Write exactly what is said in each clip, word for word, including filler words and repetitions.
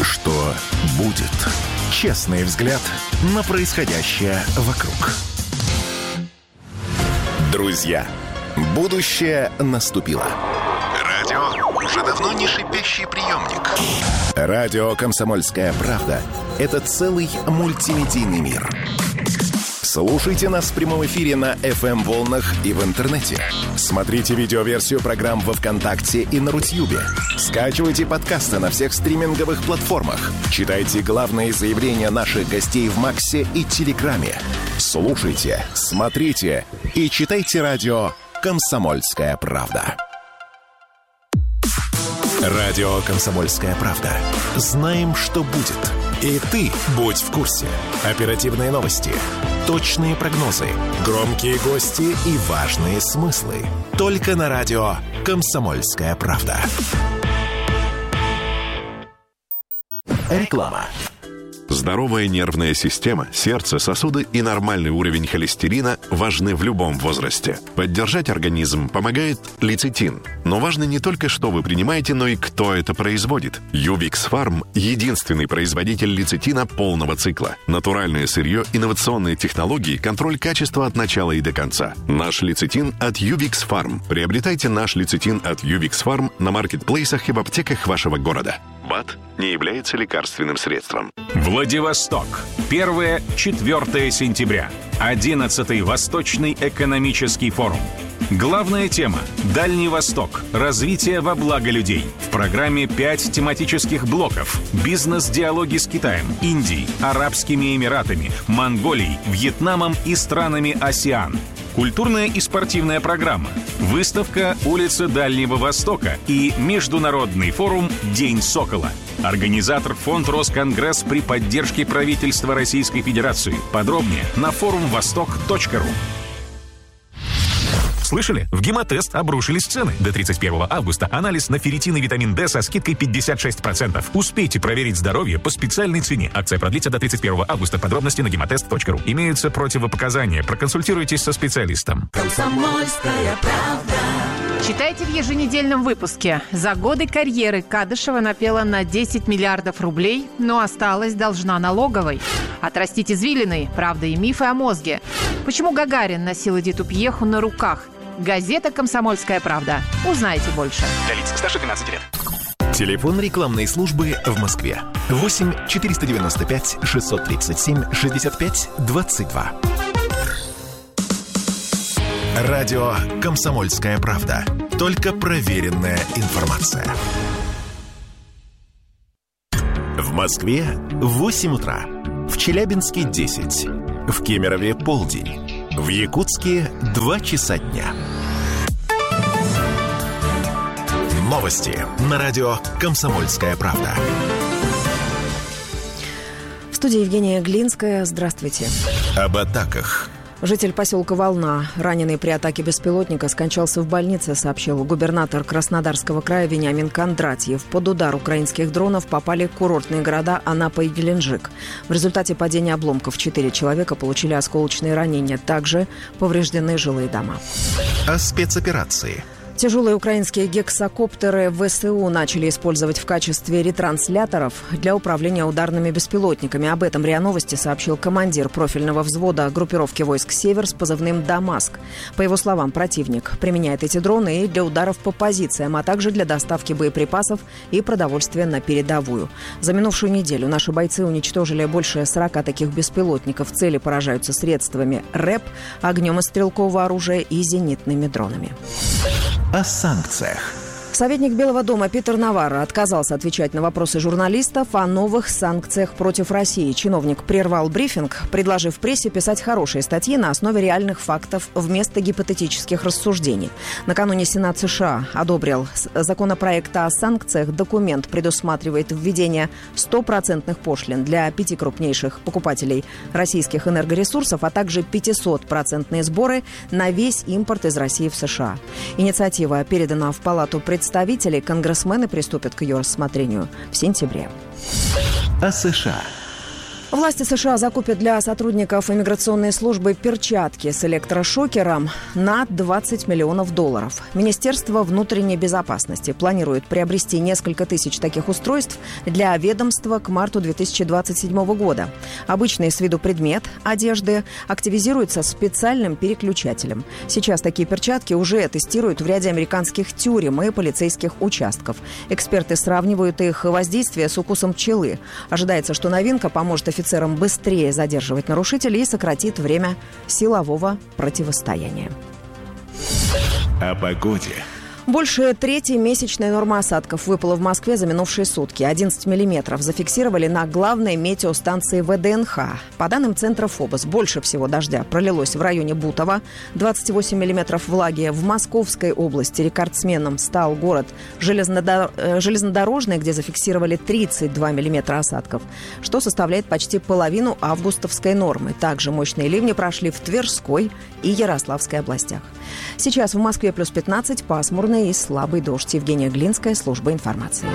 что будет. Честный взгляд на происходящее вокруг. Друзья, будущее наступило. Радио уже давно не шипящий приемник. Радио «Комсомольская правда» — это целый мультимедийный мир. Слушайте нас в прямом эфире на эф эм-волнах и в интернете. Смотрите видеоверсию программ во ВКонтакте и на Рутьюбе. Скачивайте подкасты на всех стриминговых платформах. Читайте главные заявления наших гостей в Максе и Телеграме. Слушайте, смотрите и читайте радио «Комсомольская правда». Радио «Комсомольская правда». Знаем, что будет. И ты будь в курсе. Оперативные новости, точные прогнозы, громкие гости и важные смыслы. Только на радио «Комсомольская правда». Реклама. Здоровая нервная система, сердце, сосуды и нормальный уровень холестерина важны в любом возрасте. Поддержать организм помогает лецитин. Но важно не только, что вы принимаете, но и кто это производит. Ювикс Фарм – единственный производитель лецитина полного цикла. Натуральное сырье, инновационные технологии, контроль качества от начала и до конца. Наш лецитин от Ювикс Фарм. Приобретайте наш лецитин от Ювикс Фарм на маркетплейсах и в аптеках вашего города. БАД не является лекарственным средством. Владивосток. первое-четвёртое сентября. одиннадцатый Восточный экономический форум. Главная тема – Дальний Восток. Развитие во благо людей. В программе пять тематических блоков. Бизнес-диалоги с Китаем, Индией, Арабскими Эмиратами, Монголией, Вьетнамом и странами АСЕАН. Культурная и спортивная программа. Выставка «Улица Дальнего Востока» и Международный форум «День Сокола». Организатор фонд «Росконгресс» при поддержке правительства Российской Федерации. Подробнее на форум восток точка ру. Слышали? В Гемотест обрушились цены. До тридцать первого августа анализ на ферритин и витамин D со скидкой пятьдесят шесть процентов. Успейте проверить здоровье по специальной цене. Акция продлится до тридцать первого августа. Подробности на гемотест точка ру. Имеются противопоказания. Проконсультируйтесь со специалистом. Комсомольская правда. Читайте в еженедельном выпуске. За годы карьеры Кадышева напела на десять миллиардов рублей, но осталась должна налоговой. Отрастить извилины, правда и мифы о мозге. Почему Гагарин носил Эдиту Пьеху на руках? Газета «Комсомольская правда». Узнайте больше. Для лиц старше двенадцати лет. Телефон рекламной службы в Москве. восемь четыреста девяносто пять шестьсот тридцать семь шестьдесят пять двадцать два. Радио «Комсомольская правда». Только проверенная информация. В Москве восемь утра. В Челябинске десять. В Кемерове полдень. В Якутске два часа дня. Новости на радио «Комсомольская правда». В студии Евгения Глинская. Здравствуйте. Об атаках. Житель поселка Волна, раненый при атаке беспилотника, скончался в больнице, сообщил губернатор Краснодарского края Вениамин Кондратьев. Под удар украинских дронов попали курортные города Анапа и Геленджик. В результате падения обломков четыре человека получили осколочные ранения. Также повреждены жилые дома. О спецоперации. Тяжелые украинские гексакоптеры ВСУ начали использовать в качестве ретрансляторов для управления ударными беспилотниками. Об этом РИА Новости сообщил командир профильного взвода группировки войск «Север» с позывным «Дамаск». По его словам, противник применяет эти дроны и для ударов по позициям, а также для доставки боеприпасов и продовольствия на передовую. За минувшую неделю наши бойцы уничтожили больше сорока таких беспилотников. Цели поражаются средствами РЭП, огнем из стрелкового оружия и зенитными дронами. О санкциях. Советник Белого дома Питер Наварро отказался отвечать на вопросы журналистов о новых санкциях против России. Чиновник прервал брифинг, предложив прессе писать хорошие статьи на основе реальных фактов вместо гипотетических рассуждений. Накануне Сенат США одобрил законопроект о санкциях. Документ предусматривает введение стопроцентных пошлин для пяти крупнейших покупателей российских энергоресурсов, а также пятисотпроцентные сборы на весь импорт из России в США. Инициатива передана в Палату представителей. Представители, конгрессмены приступят к ее рассмотрению в сентябре. О США. Власти США закупят для сотрудников иммиграционной службы перчатки с электрошокером на двадцать миллионов долларов. Министерство внутренней безопасности планирует приобрести несколько тысяч таких устройств для ведомства к марту две тысячи двадцать седьмого года. Обычный с виду предмет одежды активизируется специальным переключателем. Сейчас такие перчатки уже тестируют в ряде американских тюрем и полицейских участков. Эксперты сравнивают их воздействие с укусом пчелы. Ожидается, что новинка поможет офицерам быстрее задерживать нарушителей и сократит время силового противостояния. О погоде. Больше трети месячной нормы осадков выпало в Москве за минувшие сутки. одиннадцать миллиметров зафиксировали на главной метеостанции вэ дэ эн ха. По данным центра ФОБОС, больше всего дождя пролилось в районе Бутова. двадцать восемь миллиметров влаги. В Московской области рекордсменом стал город Железнодор... Железнодорожный, где зафиксировали тридцать два миллиметра осадков, что составляет почти половину августовской нормы. Также мощные ливни прошли в Тверской и Ярославской областях. Сейчас в Москве плюс пятнадцать, пасмурно и слабый дождь. Евгения Глинская, служба информации.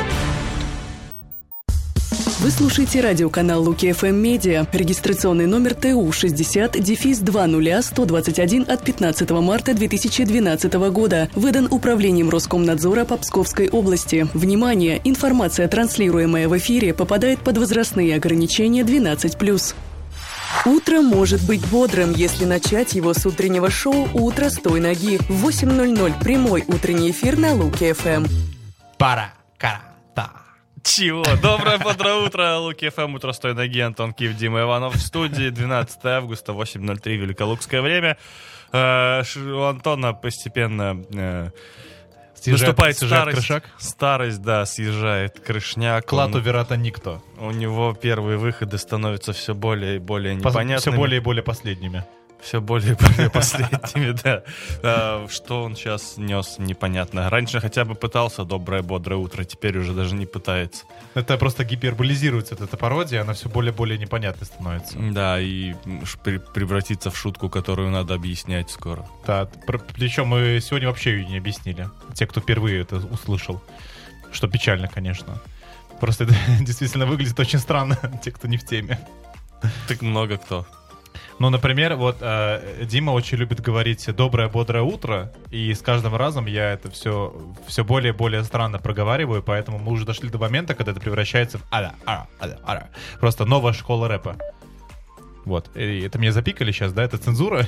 Вы слушаете радиоканал Луки эф эм Медиа. Регистрационный номер тэ у шестьдесят дефис два ноль сто двадцать один от пятнадцатого марта две тысячи двенадцатого года. Выдан Управлением Роскомнадзора по Псковской области. Внимание! Информация, транслируемая в эфире, попадает под возрастные ограничения двенадцать плюс. Утро может быть бодрым, если начать его с утреннего шоу «Утро с той ноги». В восемь ноль ноль прямой утренний эфир на Луки эф эм. Пара-кара-та. Чего? Доброе бодрое утро, Луки эф эм, утро с той ноги, Антон Киев, Дима Иванов в студии, двенадцатого августа, восемь ноль три, Великолукское время. Э, у Антона постепенно э, наступает старость, крышак. Старость, да, съезжает крышняк. Клату вероятно никто. У него первые выходы становятся все более и более непонятными. Все более и более последними. Все более и более последними, да. А, что он сейчас нес, непонятно. Раньше хотя бы пытался доброе, бодрое утро, теперь уже даже не пытается. Это просто гиперболизируется, эта пародия, она все более и более непонятной становится. Да, и превратится в шутку, которую надо объяснять скоро. Да, причем мы сегодня вообще ее не объяснили. Те, кто впервые это услышал. Что печально, конечно. Просто это действительно выглядит очень странно, те, кто не в теме. Так много кто. Ну, например, вот э, Дима очень любит говорить «доброе, бодрое утро», и с каждым разом я это все, все более и более странно проговариваю, поэтому мы уже дошли до момента, когда это превращается в «ара, ара, ара, ара». Просто новая школа рэпа. Вот. И это меня запикали сейчас, да? Это цензура?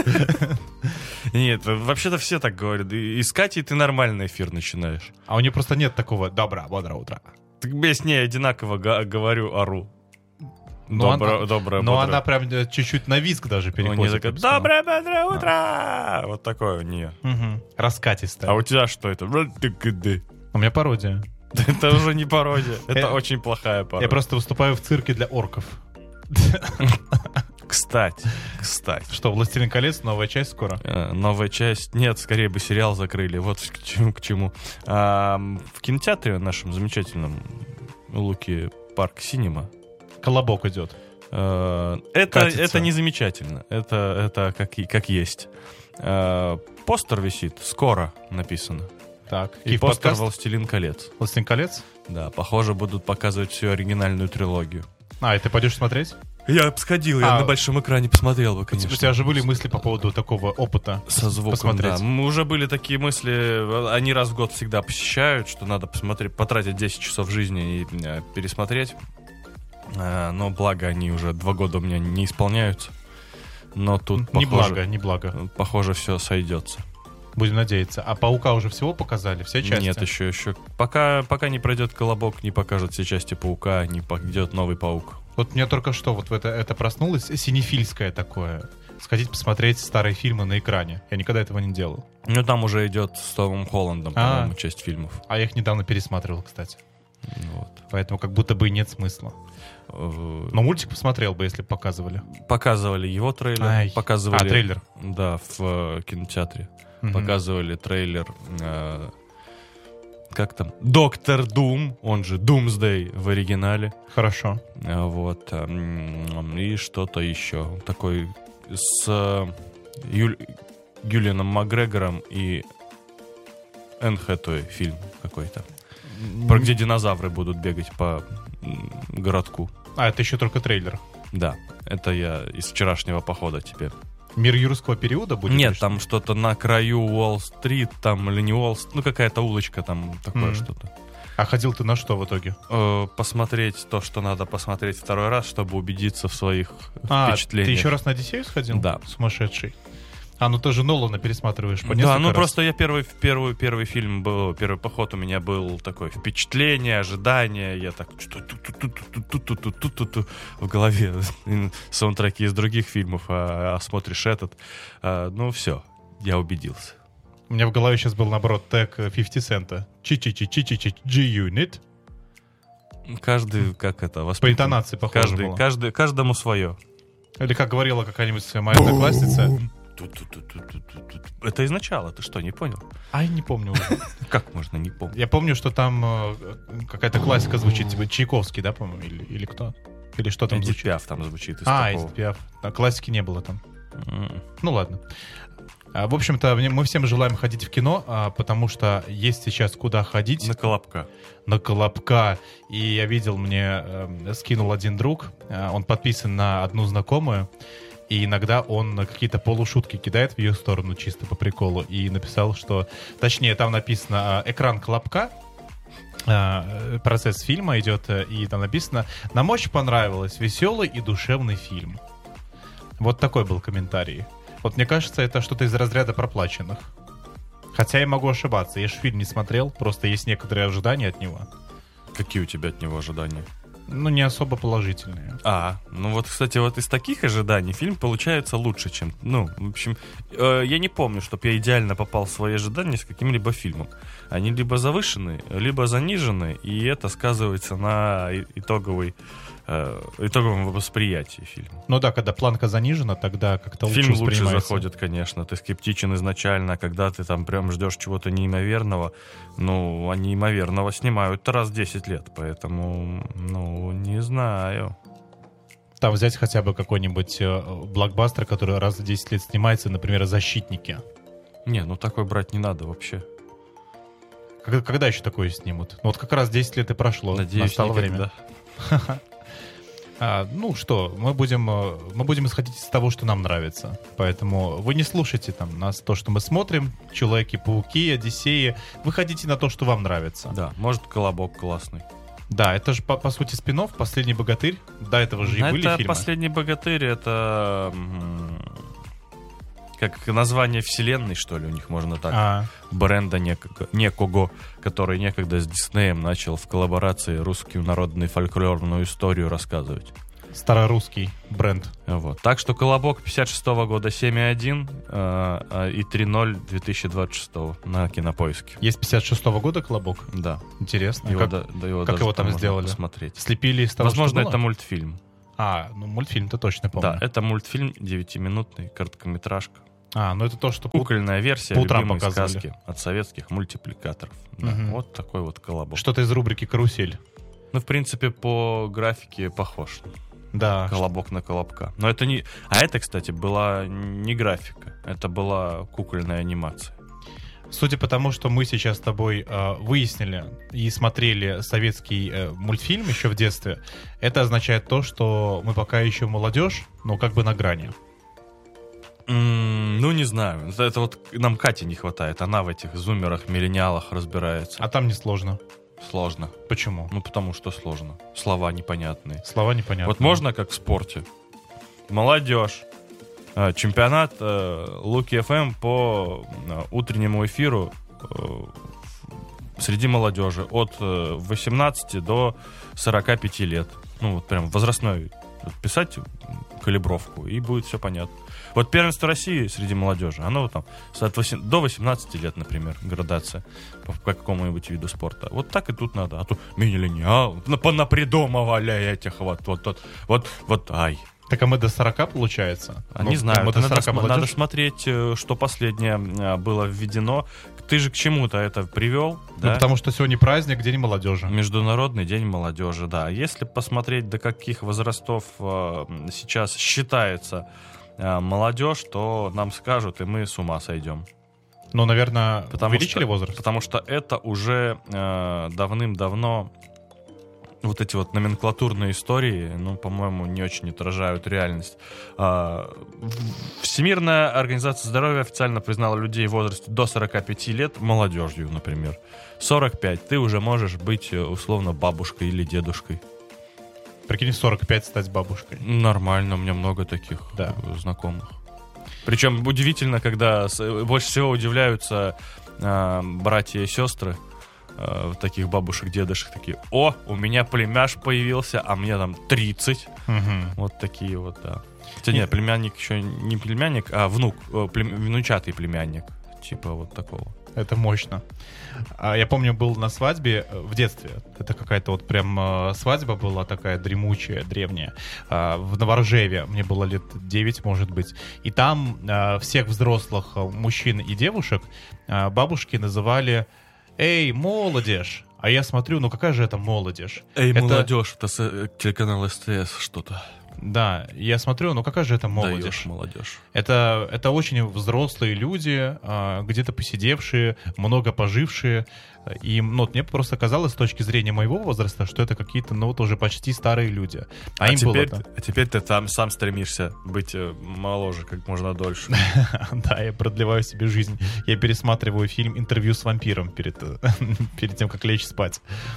Нет, вообще-то все так говорят. И с Катей ты нормальный эфир начинаешь. А у нее просто нет такого «доброе, бодрое утро». Так я с ней одинаково говорю, ору. Но, Добро, она, доброе, но бодрое. она прям чуть-чуть на визг даже переходит. Такая, доброе, бодрое утро! А. Вот такое у нее. Угу. Раскатистое. А у тебя что это? У меня пародия. Это уже не пародия. Это очень плохая пародия. Я просто выступаю в цирке для орков. Кстати, кстати. Что, «Властелин колец», новая часть скоро? Новая часть? Нет, скорее бы сериал закрыли. Вот к чему. К чему. А, в кинотеатре нашем замечательном Луки Парк Синема колобок идет. Это, это не замечательно. Это, это как, как есть. Постер висит. Скоро написано. Так. И, и постер подкаст? «Властелин колец». «Властелин колец»? Да, похоже, будут показывать всю оригинальную трилогию. А, и ты пойдешь смотреть? Я бы сходил, я а, на большом экране посмотрел бы, конечно. У тебя же были мысли по поводу такого опыта? Со звуком, посмотреть. Да. Уже были такие мысли, они раз в год всегда посещают, что надо посмотреть, потратить десять часов жизни и пересмотреть. Но благо они уже два года у меня не исполняются. Но тут, не похоже, благо, не благо. Похоже, все сойдется. Будем надеяться. А «Паука» уже всего показали? Все части? Нет, еще, еще. Пока, пока не пройдет «Колобок», не покажут все части «Паука», не пойдет новый «Паук». Вот мне только что вот в это, это проснулось синефильское такое. Сходить посмотреть старые фильмы на экране. Я никогда этого не делал. Ну, там уже идет с Томом Холландом, А-а-а. по-моему, часть фильмов. А я их недавно пересматривал, кстати. Вот. Поэтому как будто бы и нет смысла. Но мультик посмотрел бы, если бы показывали. Показывали его трейлер. Ай. Показывали, а, трейлер. Да, в э, кинотеатре. Угу. Показывали трейлер... Э, как там? «Доктор Дум», он же «Думсдей» в оригинале. Хорошо. Э, вот. Э, и что-то еще. Такой с э, Юль... Юлианом Макгрегором и Энн Хэтэуэй фильм какой-то. Про где динозавры будут бегать по городку. А, это еще только трейлер. Да, это я из вчерашнего похода теперь. Мир юрского периода будет? Нет, там что-то на краю Уолл-стрит, там, или не Уолл-стрит, ну, какая-то улочка там, такое mm. что-то. А ходил ты на что в итоге? Э, посмотреть то, что надо посмотреть второй раз, чтобы убедиться в своих а, впечатлениях. Ты еще раз на «Одиссею» сходил? Да. Сумасшедший. А, ну ты же Нолана пересматриваешь по Да, несколько ну раз. просто я первый, первый, первый фильм был, первый поход у меня был такое впечатление, ожидание, я так в голове саундтреки из других фильмов, а, а смотришь этот, а, ну все, я убедился. У меня в голове сейчас был, наоборот, тег пятьдесят цента. Чи-чи-чи-чи-чи-чи G-Unit. Каждый, как это, по интонации похоже каждый, было. Каждый, каждому свое. Или как говорила какая-нибудь моя одноклассница. Это изначало, ты что, не понял? А я не помню уже. Как можно не помнить? Я помню, что там э, какая-то классика звучит, типа Чайковский, да, по-моему, или, или кто? Или что там Эдит звучит? Пиаф там звучит. Из а, такого. Эдит Пиаф. Да, классики не было там. Mm. Ну ладно. А, в общем-то, мы всем желаем ходить в кино, а, потому что есть сейчас куда ходить. На Колобка. На Колобка. И я видел, мне э, скинул один друг, э, он подписан на одну знакомую, и иногда он какие-то полушутки кидает в ее сторону чисто по приколу. И написал, что... Точнее, там написано «Экран Колобка». Процесс фильма идет, и там написано «Нам очень понравилось. Веселый и душевный фильм». Вот такой был комментарий. Вот мне кажется, это что-то из разряда проплаченных. Хотя я могу ошибаться. Я же фильм не смотрел, просто есть некоторые ожидания от него. Какие у тебя от него ожидания? Ну, не особо положительные. А, ну вот, кстати, вот из таких ожиданий фильм получается лучше, чем... Ну, в общем, э, я не помню, чтобы я идеально попал в свои ожидания с каким-либо фильмом. Они либо завышены, либо занижены, и это сказывается на итоговой, э, итоговом восприятии фильма. Ну да, когда планка занижена, тогда как-то лучше фильм лучше воспринимается. заходит, конечно. Ты скептичен изначально, когда ты там прям ждешь чего-то неимоверного. Ну, а неимоверного снимают раз в десять лет, поэтому, ну, не знаю. Там взять хотя бы какой-нибудь э, блокбастер, который раз в десять лет снимается, например, «Защитники». Не, ну такой брать не надо вообще. Когда, когда еще такое снимут? Ну вот как раз десять лет и прошло. Надеюсь, настало никогда. время. А, ну что, мы будем, мы будем исходить из того, что нам нравится. Поэтому вы не слушайте там нас, то, что мы смотрим, Человеки-пауки, Одиссеи. Вы ходите на то, что вам нравится. Да, может, Колобок классный. Да, это же по, по сути спин-офф, «Последний богатырь». До этого же и это были фильмы. «Последний богатырь», это м- как название вселенной, что ли, у них можно так. А. Бренда некого, некого, который некогда с Диснеем начал в коллаборации русскую народную фольклорную историю рассказывать. Старорусский бренд. Вот. Так что «Колобок» пятьдесят шестого года семь и один э, и три ноль две тысячи двадцать шестого на Кинопоиске. Есть пятьдесят шестого года «Колобок»? Да. Интересно. Его как да, да, его как его там можно сделали? Посмотреть. Слепили из того, Возможно, что было? это мультфильм. А, ну мультфильм-то точно помню. Да, это мультфильм девятиминутный, короткометражка. А, ну это то, что... Кукольная версия по утрам любимой показывали. сказки от советских мультипликаторов. Да, Мгм. вот такой вот «Колобок». Что-то из рубрики «Карусель». Ну, в принципе, по графике похож. Да. «Колобок» на «Колобка». Но это не... А это, кстати, была не графика. Это была кукольная анимация. Судя по тому, что мы сейчас с тобой э, выяснили и смотрели советский э, мультфильм еще в детстве, это означает то, что мы пока еще молодежь, но как бы на грани. М, ну, не знаю. Это, это вот нам Кати не хватает. Она в этих зумерах, миллениалах разбирается. А там не сложно. Сложно. Почему? Ну, потому что сложно. Слова непонятные. Слова непонятные. Вот можно как в спорте. Молодежь. Э, Чемпионат э, Луки эф эм по э, утреннему эфиру э, среди молодежи от э, восемнадцати до сорока пяти лет. Ну, вот прям возрастной писать калибровку, и будет все понятно. Вот первенство России среди молодежи, оно вот там от восемь до восемнадцати лет, например, градация по, по какому-нибудь виду спорта. Вот так и тут надо. А то миллениал, понапридумывали этих вот, вот, вот, вот, вот, ай. Так а мы до сорока, получается? А Ну, не знаю, мы это до надо, сорока см- надо молодежь? смотреть, э, что последнее э, было введено. Ты же к чему-то это привел, Ну, да? потому что сегодня праздник, День молодежи. Международный день молодежи, да. Если посмотреть, до каких возрастов э, сейчас считается э, молодежь, то нам скажут, и мы с ума сойдем. Ну, наверное, Потому увеличили что, возраст? Потому что это уже э, давным-давно вот эти вот номенклатурные истории, ну, по-моему, не очень отражают реальность. Всемирная организация здоровья официально признала людей в возрасте до сорока пяти лет молодежью, например. сорок пять, ты уже можешь быть, условно, бабушкой или дедушкой. Прикинь, в сорок пять стать бабушкой. Нормально, у меня много таких да. знакомых. Причем удивительно, когда больше всего удивляются э, братья и сестры э, таких бабушек, дедушек, такие: о, у меня племяш появился, а мне там тридцать. Угу. Вот такие вот, да. Хотя нет, племянник еще не племянник, а внук, плем, внучатый племянник. Типа вот такого. Это мощно. Я помню, был на свадьбе в детстве. Это какая-то вот прям свадьба была такая дремучая, древняя. В Новоржеве. Мне было лет девять, может быть. И там всех взрослых мужчин и девушек бабушки называли: «Эй, молодежь!» А я смотрю, ну какая же это молодежь? «Эй, это... молодежь!» Это телеканал СТС что-то. Да, я смотрю, ну какая же это молодежь? Даешь, молодежь. Это, это очень взрослые люди, где-то посидевшие, много пожившие. И ну, мне просто казалось с точки зрения моего возраста, что это какие-то, ну вот уже почти старые люди. А, а, им теперь, было а теперь ты там сам стремишься быть моложе как можно дольше. Да, я продлеваю себе жизнь. Я пересматриваю фильм «Интервью с вампиром» перед тем, как лечь спать.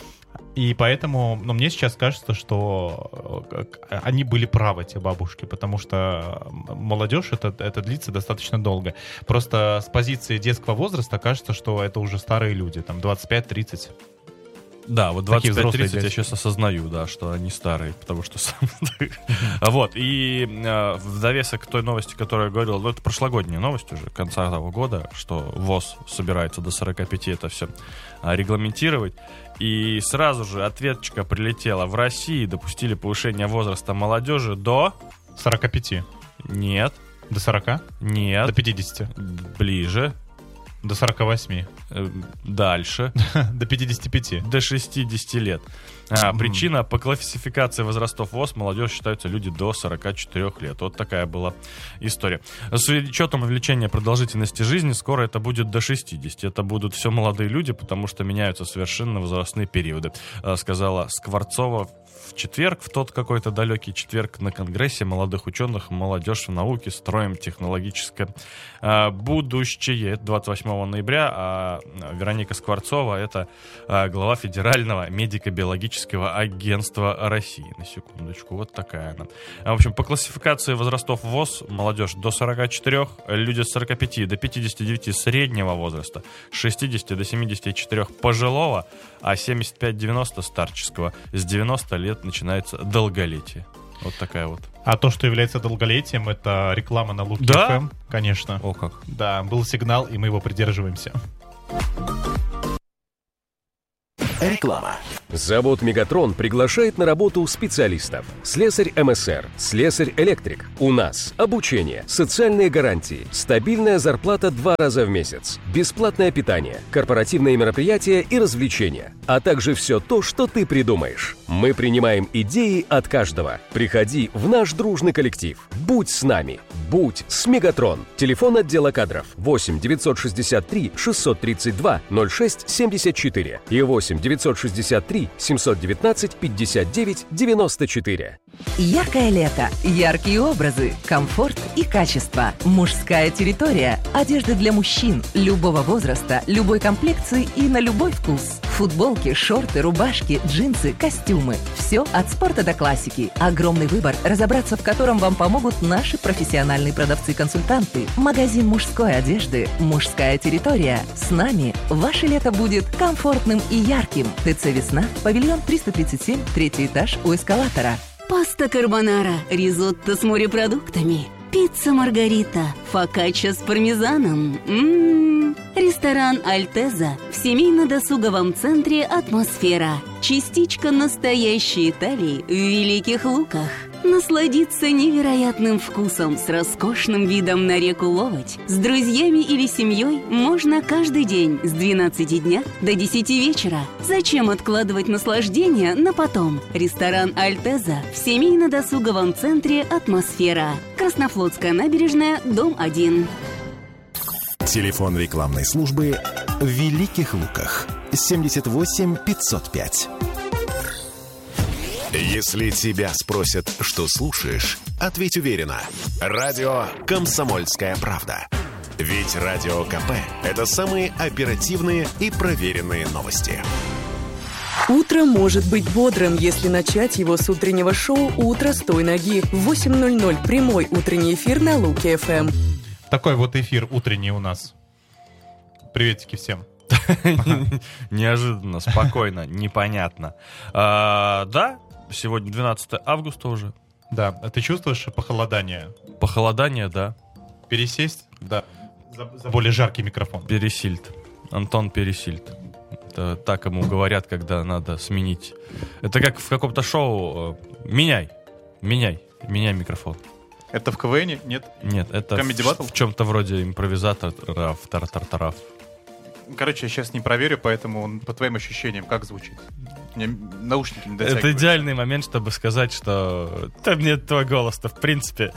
И поэтому, ну, мне сейчас кажется, что они были правы, те бабушки, потому что молодежь, это, это длится достаточно долго. Просто с позиции детского возраста кажется, что это уже старые люди, там, двадцать пять тридцать. Да, вот двадцать пять тридцать я сейчас осознаю, да, что они старые, потому что сам... Вот, и в довесок к той новости, которую я говорил, ну, это прошлогодняя новость уже, конца того года, что ВОЗ собирается до сорока пяти это все регламентировать. И сразу же ответочка прилетела: в России допустили повышение возраста молодежи до... сорока пяти. Нет. До сорока? Нет. До пятидесяти? Ближе. До сорока восьми. Дальше. До пятидесяти пяти. До шестидесяти лет. А, причина: по классификации возрастов ВОЗ молодежь считаются люди до сорока четырёх лет. Вот такая была история. С учетом увеличения продолжительности жизни скоро это будет до шестидесяти. Это будут все молодые люди, потому что меняются совершенно возрастные периоды, сказала Скворцова в четверг, в тот какой-то далекий четверг, на Конгрессе молодых ученых «Молодежь в науке. Строим технологическое а, будущее». Это двадцать восьмого ноября, а Вероника Скворцова — это а, глава Федерального медико-биологического агентства России. На секундочку, вот такая она. В общем, по классификации возрастов ВОЗ молодежь до сорока четырёх, люди с сорока пяти до пятидесяти девяти среднего возраста, с шестидесяти до семидесяти четырёх пожилого, а семьдесят пять девяносто старческого. С девяноста лет начинается долголетие. Вот такая вот. А то, что является долголетием, это реклама на Луки да? эф эм, конечно. О, как. Да, был сигнал, и мы его придерживаемся. Реклама. Завод «Мегатрон» приглашает на работу специалистов. Слесарь эм эс эр, слесарь-электрик. У нас обучение, социальные гарантии, стабильная зарплата два раза в месяц, бесплатное питание, корпоративные мероприятия и развлечения, а также все то, что ты придумаешь. Мы принимаем идеи от каждого. Приходи в наш дружный коллектив. Будь с нами. Будь с «Мегатрон». Телефон отдела кадров восемь девятьсот шестьдесят три шестьсот тридцать два ноль шесть семьдесят четыре и восемь девятьсот шестьдесят три семьсот девятнадцать пятьдесят девять девяносто четыре. Яркое лето, яркие образы, комфорт и качество. Мужская территория. Одежда для мужчин любого возраста, любой комплекции и на любой вкус. Футболки, шорты, рубашки, джинсы, костюмы. Все от спорта до классики. Огромный выбор, разобраться в котором вам помогут наши профессиональные продавцы-консультанты. Магазин мужской одежды «Мужская территория». С нами ваше лето будет комфортным и ярким. ТЦ «Весна», павильон триста тридцать семь, третий этаж у эскалатора. Паста карбонара, ризотто с морепродуктами, пицца маргарита, фокачча с пармезаном. М-м-м. Ресторан «Альтеза» в семейно-досуговом центре «Атмосфера». Частичка настоящей Италии в Великих Луках. Насладиться невероятным вкусом с роскошным видом на реку Ловоть. С друзьями или семьей можно каждый день с двенадцати дня до десяти вечера. Зачем откладывать наслаждение на потом? Ресторан «Альтеза» в семейно-досуговом центре «Атмосфера». Краснофлотская набережная, дом один. Телефон рекламной службы в Великих Луках. семьдесят восемь пятьсот пять. Если тебя спросят, что слушаешь, ответь уверенно. Радио «Комсомольская правда». Ведь Радио КП – это самые оперативные и проверенные новости. Утро может быть бодрым, если начать его с утреннего шоу «Утро с той ноги». В восемь ноль ноль прямой утренний эфир на Луки-ФМ. Такой вот эфир утренний у нас. Приветики всем. Неожиданно, спокойно, непонятно. Да, сегодня двенадцатое августа уже. Да, а ты чувствуешь похолодание? Похолодание, да. Пересесть? Да. За, за более жаркий микрофон. Пересильд. Антон Пересильд. Это так ему говорят, когда надо сменить. Это как в каком-то шоу. Меняй, меняй, меняй микрофон. Это в КВНе? Нет? Нет, это в, в чем-то вроде импровизаторов, тар-тар-тарав. Короче, я сейчас не проверю, поэтому по твоим ощущениям, как звучит? Мне наушники не дотягивают. Это идеальный момент, чтобы сказать, что... Да мне твой голос-то, в принципе...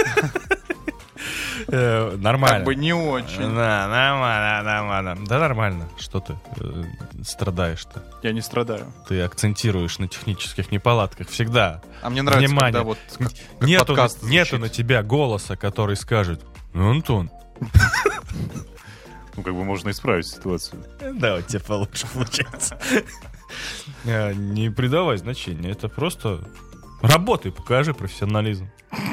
Нормально. Как бы не очень. Да, нормально, нормально. Да нормально. Что ты страдаешь-то? Я не страдаю. Ты акцентируешь на технических неполадках всегда. А мне нравится, внимание. Когда вот как, как нету, подкаст нету на тебя голоса, который скажет: ну, Антон. Ну, как бы можно исправить ситуацию. Да, у тебя получше получается. Не придавай значения. Это просто работай, покажи профессионализм.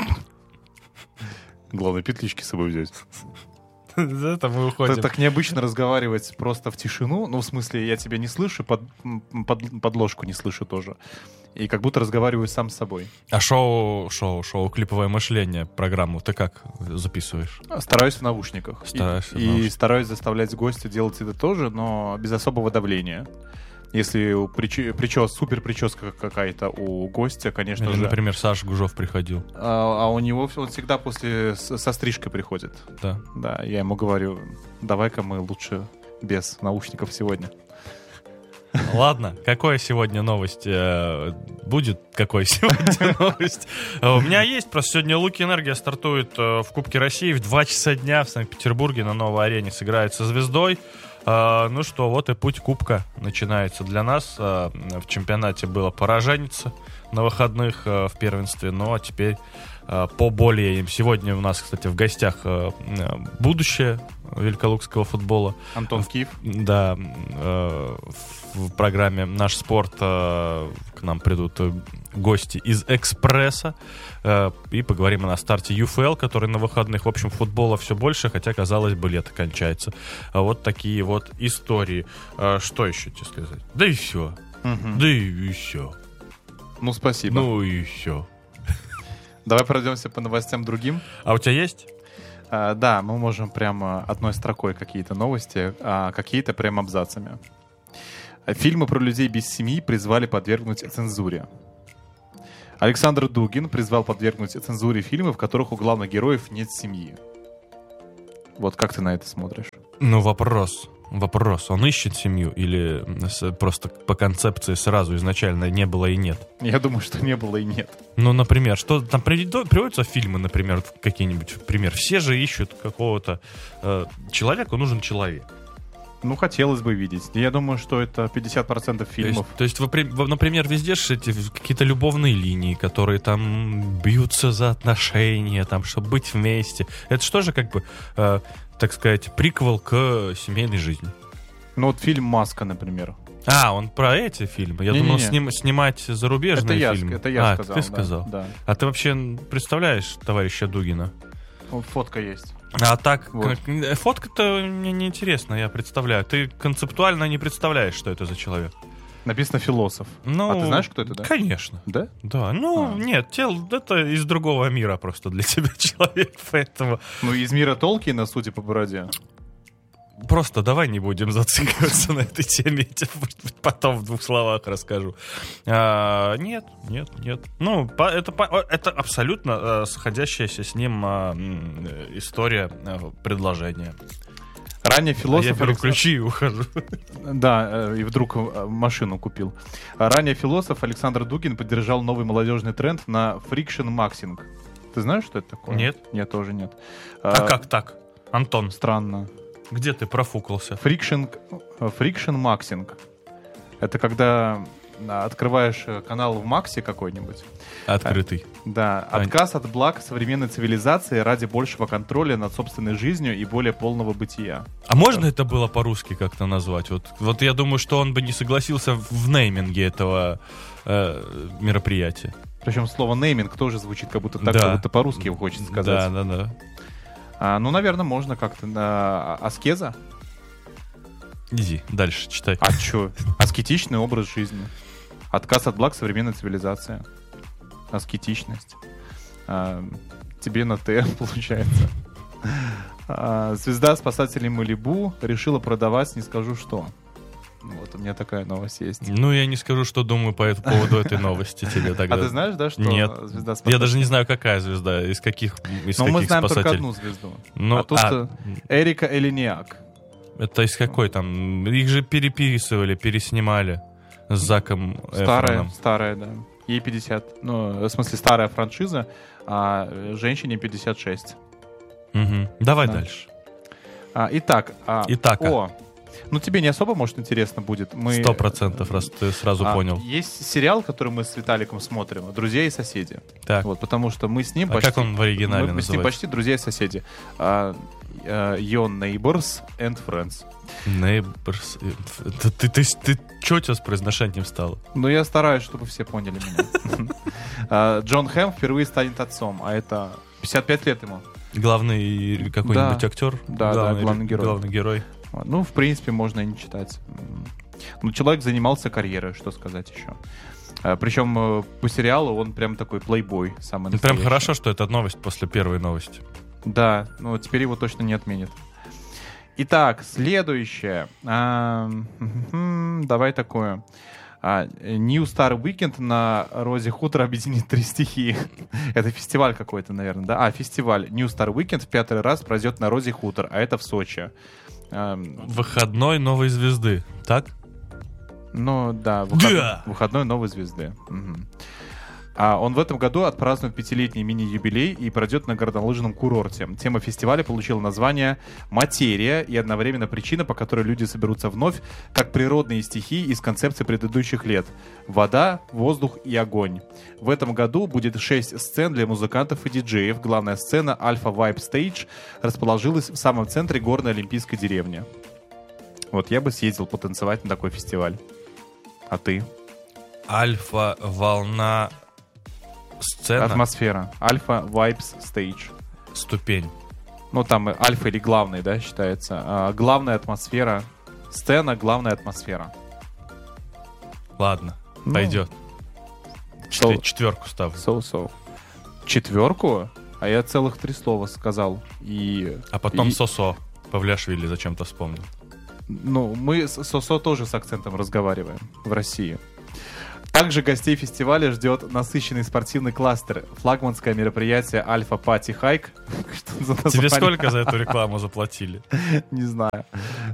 Главное, петлички с собой взять. Это мы уходим. Так необычно разговаривать просто в тишину. Ну, в смысле, я тебя не слышу, под, под, подложку не слышу тоже. И как будто разговариваю сам с собой. А шоу, шоу, шоу «Клиповое мышление» программу ты как записываешь? Стараюсь в наушниках. Стараюсь и, в наушниках. И стараюсь заставлять гостя делать это тоже, но без особого давления. Если прич... причес, супер прическа какая-то у гостя, конечно Или, же... например, Саша Гужов приходил. А, а у него он всегда после со стрижкой приходит. Да. Да, я ему говорю, давай-ка мы лучше без наушников сегодня. Ладно, какая сегодня новость будет? Какой сегодня новость? У меня есть, просто сегодня Луки Энергия стартует в Кубке России в два часа дня в Санкт-Петербурге на новой арене, сыграет со «Звездой». Ну что, вот и путь Кубка начинается для нас. В чемпионате было пораженница на выходных в первенстве, ну а теперь поболеем. Сегодня у нас, кстати, в гостях будущее великолукского футбола. Антон Киев. Да, в программе «Наш спорт» к нам придут гости из «Экспресса» и поговорим о старте ю эф эл, который на выходных. В общем, футбола все больше, хотя, казалось бы, лето кончается. Вот такие вот истории. Что еще тебе сказать? Да и все. Угу. Да и все. Ну, спасибо. Ну и все. Давай пройдемся по новостям другим. А у тебя есть? А, да, мы можем прямо одной строкой какие-то новости, а какие-то прям абзацами. Фильмы про людей без семьи призвали подвергнуть цензуре. Александр Дугин призвал подвергнуть цензуре фильмы, в которых у главных героев нет семьи. Вот как ты на это смотришь? Ну, вопрос. Вопрос. Он ищет семью или просто по концепции сразу изначально не было и нет? Я думаю, что не было и нет. Ну, например, что там приводятся фильмы, например, какие-нибудь, пример. Все же ищут какого-то э, человека, нужен человек. Ну, хотелось бы видеть. Я думаю, что это пятьдесят процентов фильмов. То есть, то есть например, везде же эти какие-то любовные линии, которые там бьются за отношения, там, чтобы быть вместе. Это что же как бы, э, так сказать, приквел к семейной жизни? Ну, вот фильм «Маска», например. А, он про эти фильмы? Я не, думал, не, не. Сним, снимать зарубежные это фильмы. Я, это я а, сказал. ты сказал. Да, да. А ты вообще представляешь товарища Дугина? Фотка есть. А так, вот. Фотка-то мне не интересна, я представляю. Ты концептуально не представляешь, что это за человек. Написано «философ». Ну, а ты знаешь, кто это, да? Конечно. Да? Да, ну, а. нет, тел, это из другого мира просто для тебя человек, поэтому... Ну, из мира Толкина, судя по бороде. Просто давай не будем зацикливаться на этой теме, я тебе, может быть, потом в двух словах расскажу. А, нет, нет, нет. Ну, по, это, по, это абсолютно а, сходящаяся с ним а, история а, предложения. Ранее философ... А я беру ключи и ухожу. Да, и вдруг машину купил. Ранее философ Александр Дугин поддержал новый молодежный тренд на фрикшн максинг. Ты знаешь, что это такое? Нет. Нет, тоже нет. А, а как так, Антон? Странно. Где ты профукался? Фрикшн, фрикшн максинг. Это когда открываешь канал в Максе какой-нибудь. Открытый. Да. Отказ от благ современной цивилизации ради большего контроля над собственной жизнью и более полного бытия. А можно это было по-русски как-то назвать? Вот, вот я думаю, что он бы не согласился в нейминге этого э, мероприятия. Причем слово нейминг тоже звучит как будто так, да. как будто по-русски его хочется сказать. Да, да, да. А, ну, наверное, можно как-то на аскеза. Иди, дальше читай. А чё? Аскетичный образ жизни. Отказ от благ современной цивилизации. Аскетичность. А, тебе на Т, получается. А, звезда спасателей Малибу решила продавать не скажу что. Вот, у меня такая новость есть. Ну, я не скажу, что думаю по этому поводу этой новости тебе тогда. А ты знаешь, да, что Нет. звезда спасателей? Я даже не знаю, какая звезда, из каких, из Но каких мы знаем спасателей. только одну звезду. Ну, а тут а... Эрика Элиниак. Это из какой там? Их же переписывали, переснимали с Заком Старая, Эфроном. старая, да. Ей пятьдесят. Ну, в смысле, старая франшиза, а женщине пятьдесят шесть. Угу. Давай да. дальше. А, итак. А, Итак. О, ну тебе не особо, может, интересно будет. Мы... Сто процентов, раз ты сразу а, понял. Есть сериал, который мы с Виталиком смотрим, «Друзья и соседи». Так. Вот, потому что мы с ним а почти... как он в оригинале мы, мы с ним называется? почти друзья и соседи. А, а, Your Neighbors and Friends. Neighbors. Ты, ты, ты, ты что у тебя с произношением стало? Ну, я стараюсь, чтобы все поняли меня. Джон Хэм впервые станет отцом, а это пятьдесят пять лет ему. Главный какой-нибудь да. актер? Да, главный, да, главный герой. Главный герой. Ну, в принципе, можно и не читать. Ну, человек занимался карьерой, что сказать еще. Причем по сериалу он прям такой плейбой, самый настоящий. Прям хорошо, что это новость после первой новости. Да, но теперь его точно не отменят. Итак, следующее. А, давай такое. А, New Star Weekend на Розе Хутор объединит три стихии. Это фестиваль какой-то, наверное, да? А, фестиваль New Star Weekend в пятый раз пройдет на Розе Хутор, а это в Сочи. А, выходной новой звезды, так? Ну, да, выход... да. выходной новой звезды. Угу. А он в этом году отпразднует пятилетний мини-юбилей и пройдет на горнолыжном курорте. Тема фестиваля получила название «Материя» и одновременно причина, по которой люди соберутся вновь, как природные стихии из концепции предыдущих лет. Вода, воздух и огонь. В этом году будет шесть сцен для музыкантов и диджеев. Главная сцена Alpha Vibe Stage расположилась в самом центре горной олимпийской деревни. Вот я бы съездил потанцевать на такой фестиваль. А ты? Альфа-волна... Сцена. Атмосфера. Альфа Vibes Stage. Ступень. Ну, там альфа или главный, да, считается. А, главная атмосфера. Сцена, главная атмосфера. Ладно, ну, пойдет. So, Четверку ставлю. So-so. Четверку? А я целых три слова сказал. И, а потом и... Сосо. Павлиашвили зачем-то вспомнил. Ну, мы с Сосо тоже с акцентом разговариваем в России. Также гостей фестиваля ждет насыщенный спортивный кластер. Флагманское мероприятие Альфа Пати Хайк. Тебе сколько за эту рекламу заплатили? Не знаю.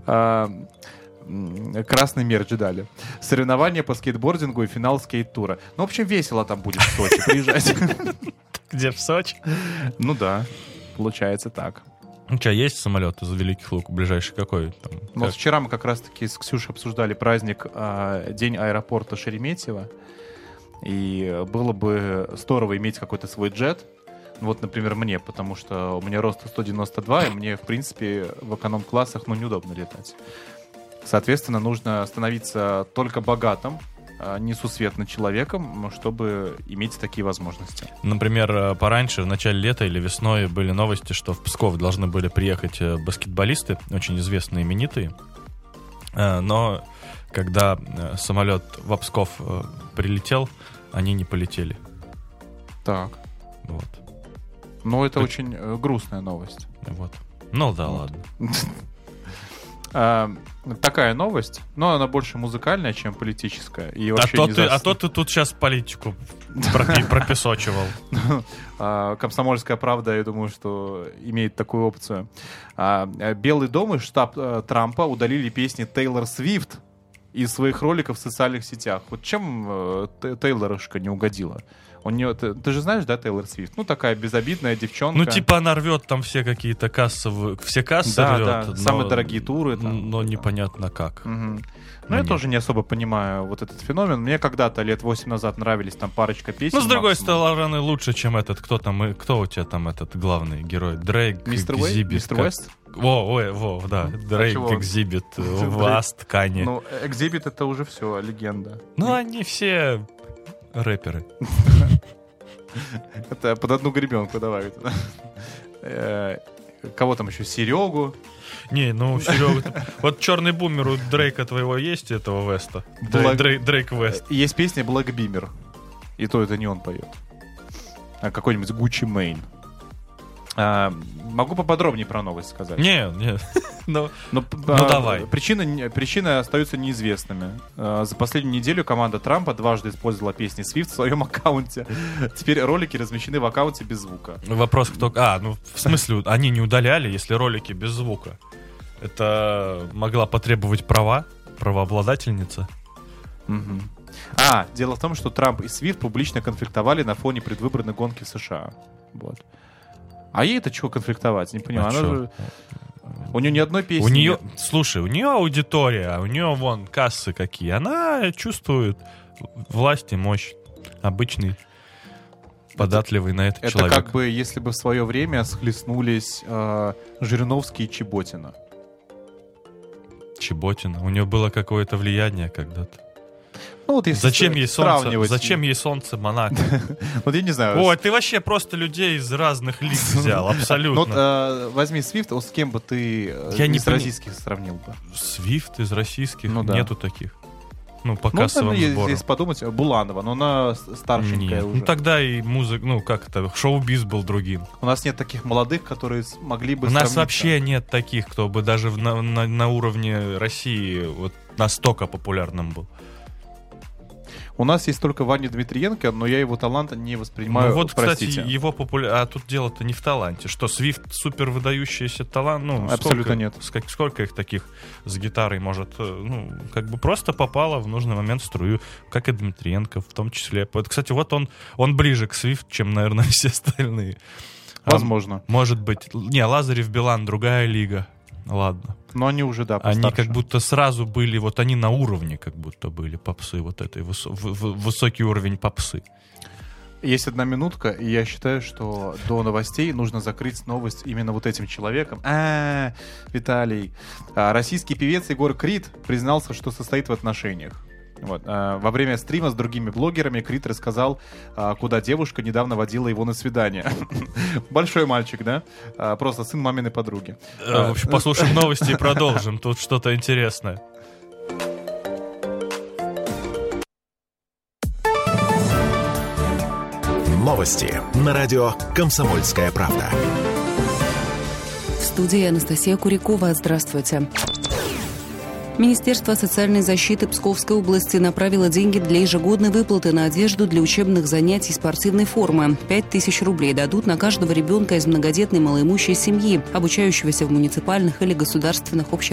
Красный мерч дали. Соревнования по скейтбордингу и финал скейт-тура. Ну, в общем, весело там будет в Сочи. Приезжайте. Где, в Сочи? Ну да, получается так. Ну что, есть самолет из Великих Луг? Ближайший какой? Там, ну, как? Вчера мы как раз-таки с Ксюшей обсуждали праздник э, День аэропорта Шереметьево. И было бы здорово иметь какой-то свой джет. Вот, например, мне, потому что у меня рост сто девяносто два, и мне, в принципе, в эконом-классах ну, неудобно летать. Соответственно, нужно становиться только богатым, несусветным человеком, чтобы иметь такие возможности. Например, пораньше, в начале лета или весной были новости, что в Псков должны были приехать баскетболисты, очень известные, именитые. Но когда самолет в Псков прилетел, они не полетели. Так. Вот. Ну, это так... очень грустная новость. Вот. Ну да, вот. Ладно. А, такая новость, но она больше музыкальная, чем политическая. И а, то ты, а то ты тут сейчас политику пропесочивал. Комсомольская правда, я думаю, что имеет такую опцию. Белый дом и штаб Трампа удалили песни Тейлор Свифт из своих роликов в социальных сетях. Вот чем э, Тейлорушка не угодила? У нее, ты, ты же знаешь, да, Тейлор Свифт? Ну, такая безобидная девчонка. Ну, типа она рвет там все какие-то кассовые... Все кассы да, рвет. Да, но, самые дорогие туры. Там. Но непонятно как. Угу. Ну, я нет. тоже не особо понимаю вот этот феномен. Мне когда-то, лет восемь назад, нравились там парочка песен. Ну, с другой максимум. стороны, лучше, чем этот... Кто там, кто у тебя там этот главный герой? Дрейк, Мистер Экзибит. Мистер Уэст? Во, ой, во, да. Дрейк, а Экзибит, Васт, Кани. Ну, Экзибит это уже все, легенда. Ну, они все рэперы. Это под одну гребенку давай. Кого там еще? Серегу? Не, ну Серега... Вот черный бумер у Дрейка твоего есть, этого Веста? Дрейк Вест. Есть песня Black Beamer. И то это не он поет. А какой-нибудь Gucci Mane. А, могу поподробнее про новость сказать? Нет, нет. Ну, ну, ну а, давай. Причины, причины остаются неизвестными. А, за последнюю неделю команда Трампа дважды использовала песни Swift в своем аккаунте. Теперь ролики размещены в аккаунте без звука. Вопрос, кто... А, ну в смысле, они не удаляли, если ролики без звука? Это могла потребовать права, правообладательница? Угу. А, дело в том, что Трамп и Swift публично конфликтовали на фоне предвыборной гонки в США. Вот. А ей это чего конфликтовать? Не понимаю. А Она же... У нее ни одной песни у нее, нет. Слушай, у нее аудитория, у нее вон кассы какие. Она чувствует власть и мощь. Обычный, податливый на это, это человек. Это как бы, если бы в свое время схлестнулись э, Жириновский и Чеботина. Чеботина. У нее было какое-то влияние когда-то. Ну, вот если зачем ей солнце? Зачем ей солнце Монако? Вот я не знаю. Ой, ты вообще просто людей из разных лиг взял, абсолютно. Ну, э, возьми Свифт, вот с кем бы ты я из не российских сравнил бы? Свифт из российских? Ну, да. Нету таких. Ну, по ну, кассовым там, сборам. Если подумать, Буланова, но она старшенькая нет. уже. Ну, тогда и музыка, ну, как это, шоу-биз был другим. У нас нет таких молодых, которые могли бы У нас вообще нет таких, кто бы даже на, на, на уровне России вот настолько популярным был. У нас есть только Ваня Дмитриенко, но я его талант не воспринимаю. Ну вот, простите. кстати, его популярность... А тут дело-то не в таланте. Что, Свифт супер выдающийся талант? Ну, абсолютно сколько, нет. Сколько, сколько их таких с гитарой может... Ну, как бы просто попала в нужный момент в струю, как и Дмитриенко в том числе. Вот, кстати, вот он, он ближе к Свифт, чем, наверное, все остальные. Возможно. А, может быть. Не, Лазарев, Билан, другая лига. Ладно. Но они уже, да, постарше. Они как будто сразу были, вот они на уровне как будто были попсы, вот этой высо- в- в- высокий уровень попсы. Есть одна минутка, и я считаю, что до новостей нужно закрыть новость именно вот этим человеком. А, Виталий. А, российский певец Егор Крид признался, что состоит в отношениях. Вот. А, во время стрима с другими блогерами Крид рассказал, а, куда девушка недавно водила его на свидание. Большой мальчик, да? А, просто сын маминой подруги. В общем, послушаем новости и продолжим. Тут что-то интересное. Новости на радио «Комсомольская правда». В студии Анастасия Курякова. Здравствуйте. Министерство социальной защиты Псковской области направило деньги для ежегодной выплаты на одежду для учебных занятий спортивной формы. Пять тысяч рублей дадут на каждого ребенка из многодетной малоимущей семьи, обучающегося в муниципальных или государственных общеобразовательных